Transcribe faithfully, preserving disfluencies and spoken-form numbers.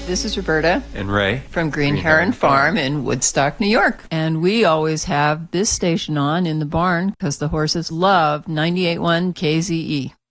This is Roberta and Ray from Green, Green Heron, Heron Farm in Woodstock, New York. And we always have this station on in the barn because the horses love ninety-eight point one K Z E.